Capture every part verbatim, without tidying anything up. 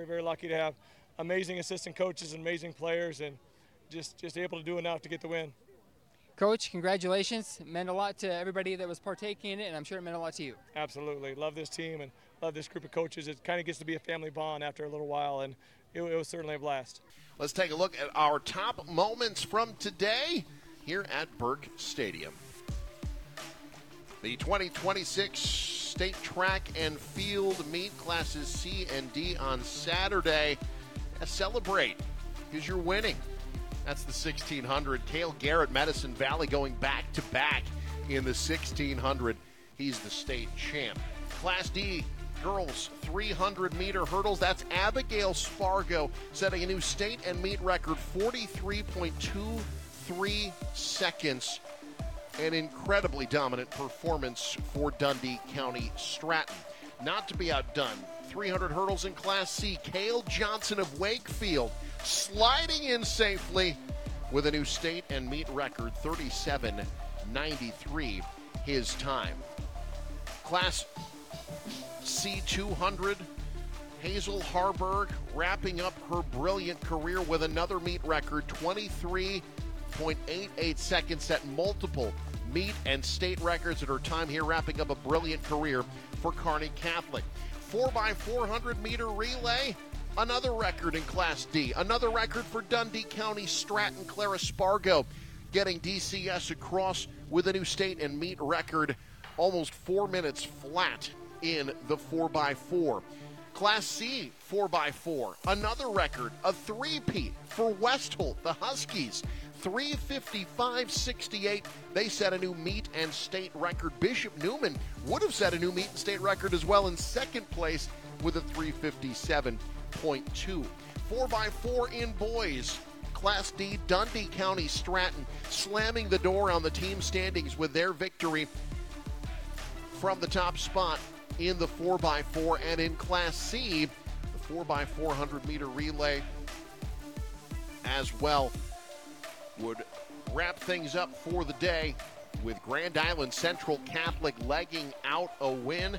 very, very lucky to have amazing assistant coaches and amazing players, and just, just able to do enough to get the win. Coach, congratulations. It meant a lot to everybody that was partaking in it, and I'm sure it meant a lot to you. Absolutely. Love this team and love this group of coaches. It kind of gets to be a family bond after a little while, and it, it was certainly a blast. Let's take a look at our top moments from today here at Burke Stadium. The twenty twenty-six State Track and Field Meet Classes C and D on Saturday. Celebrate because you're winning. That's the sixteen hundred. Cale Garrett, Medicine Valley, going back-to-back in the sixteen hundred. He's the state champ. Class D girls three hundred meter hurdles. That's Abigail Spargo setting a new state and meet record, forty-three point two three seconds. An incredibly dominant performance for Dundee County Stratton. Not to be outdone, three hundred hurdles in Class C. Cale Johnson of Wakefield sliding in safely with a new state and meet record, thirty-seven ninety-three his time. Class C two hundred, Hazel Harburg wrapping up her brilliant career with another meet record, twenty-three point eight eight seconds, set multiple meet and state records at her time here, wrapping up a brilliant career for Kearney Catholic. four by four hundred meter relay, another record in Class D. Another record for Dundee County Stratton. Clara Spargo getting D C S across with a new state and meet record, almost four minutes flat in the four by four. Class C four by four, another record, a three-peat for Westholt, the Huskies. three fifty-five sixty-eight. They set a new meet and state record. Bishop Neumann would have set a new meet and state record as well in second place with a three fifty-seven point two. four by four in boys. Class D, Dundee County Stratton slamming the door on the team standings with their victory from the top spot in the four by four. And in Class C, the four by four hundred meter relay as well would wrap things up for the day with Grand Island Central Catholic legging out a win.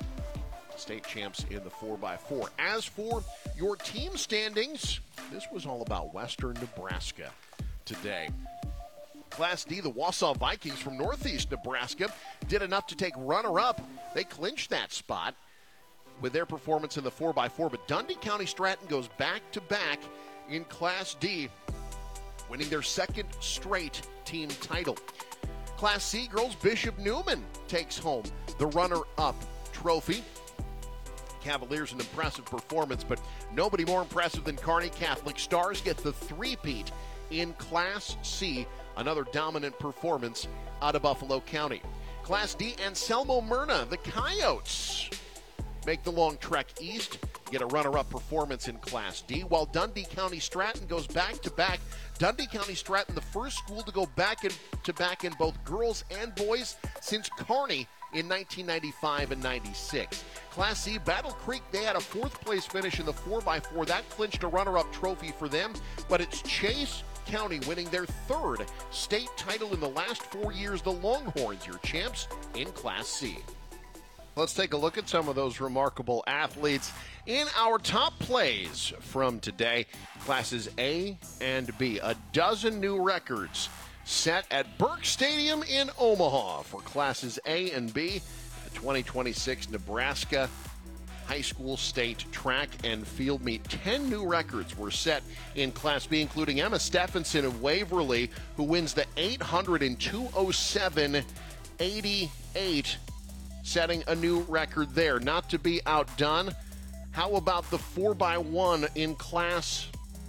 State champs in the four by four. As for your team standings, this was all about Western Nebraska today. Class D, the Wausau Vikings from Northeast Nebraska did enough to take runner-up. They clinched that spot with their performance in the four by four, but Dundee County Stratton goes back-to-back in Class D, winning their second straight team title. Class C girls, Bishop Neumann takes home the runner-up trophy. Cavaliers, an impressive performance, but nobody more impressive than Kearney Catholic. Stars get the three-peat in Class C, another dominant performance out of Buffalo County. Class D, Anselmo Myrna, the Coyotes, make the long trek east, get a runner-up performance in Class D, while Dundee County Stratton goes back-to-back. Dundee County Stratton, the first school to go back-to-back in both girls and boys since Kearney in nineteen ninety-five and ninety-six. Class C, Battle Creek, they had a fourth-place finish in the four by four. That clinched a runner-up trophy for them, but it's Chase County winning their third state title in the last four years. The Longhorns, your champs in Class C. Let's take a look at some of those remarkable athletes in our top plays from today. Classes A and B, a dozen new records set at Burke Stadium in Omaha for Classes A and B. The twenty twenty-six Nebraska High School State Track and Field Meet. Ten new records were set in Class B, including Emma Stephenson of Waverly, who wins the eight hundred in two oh seven eighty-eight, setting a new record there. Not to be outdone, how about the four by one in Class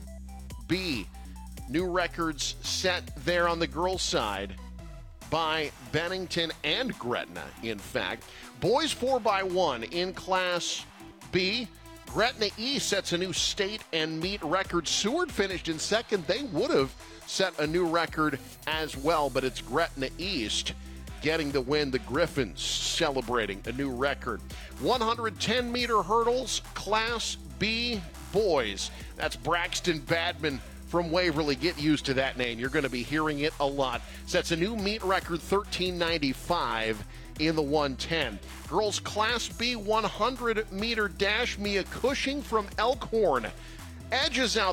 B? New records set there on the girls' side by Bennington and Gretna, in fact. Boys four by one in Class B. Gretna East sets a new state and meet record. Seward finished in second. They would have set a new record as well, but it's Gretna East getting the win. The Griffins celebrating a new record. one hundred ten meter hurdles, Class B boys. That's Braxton Badman from Waverly. Get used to that name. You're going to be hearing it a lot. Sets a new meet record, thirteen ninety-five. in the one ten. Girls Class B one hundred meter dash, Mia Cushing from Elkhorn edges out